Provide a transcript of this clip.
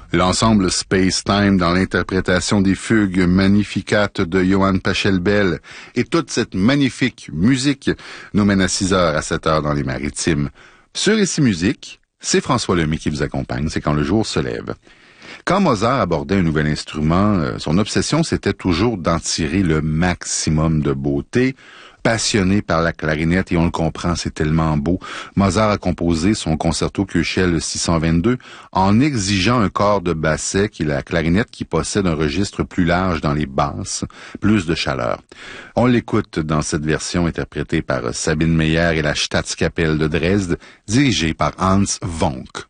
L'ensemble Space Time dans l'interprétation des fugues Magnificat de Johann Pachelbel et toute cette magnifique musique nous mène à 6h à 7h dans les Maritimes. Sur Ici Musique, c'est François Lemay qui vous accompagne, c'est quand le jour se lève. Quand Mozart abordait un nouvel instrument, son obsession c'était toujours d'en tirer le maximum de beauté. Passionné par la clarinette, et on le comprend, c'est tellement beau, Mozart a composé son concerto Köchel 622 en exigeant un corps de basset qui est la clarinette qui possède un registre plus large dans les basses, plus de chaleur. On l'écoute dans cette version interprétée par Sabine Meyer et la Staatskapelle de Dresde, dirigée par Hans Vonk.